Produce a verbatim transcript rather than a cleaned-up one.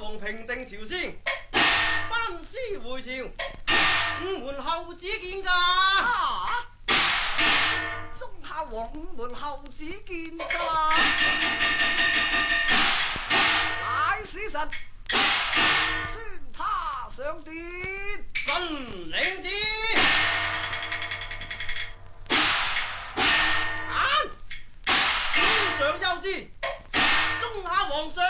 王平定朝先，班師回朝，五門後子見駕。 啊！中孝王五門後子見駕，乃使臣宣他上殿。 臣領旨。天上有旨，中下皇上